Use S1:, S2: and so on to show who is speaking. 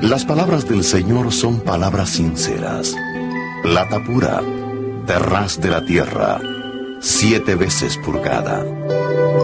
S1: Las palabras del Señor son palabras sinceras. Plata pura, de ras de la tierra, 7 veces purgada.